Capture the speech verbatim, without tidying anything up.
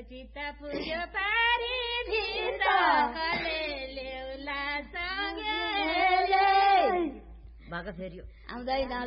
चित्त पुग्यो पारी भित्र कले ल्याउला सँगै भएको फेरि आउँदैन